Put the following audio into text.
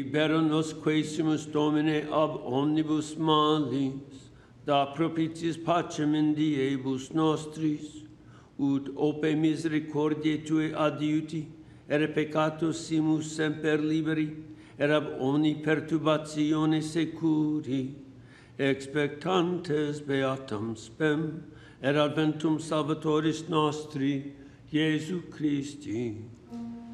libera nos quaesimus Domine ab omnibus malis, da propitiis pacem in diebus nostris, ut ope misericordiae Tue adiuti, ere peccatus simus semper liberi, et ab omni perturbatione securi, expectantes beatam spem, et adventum Salvatoris nostri, Iesu Christi.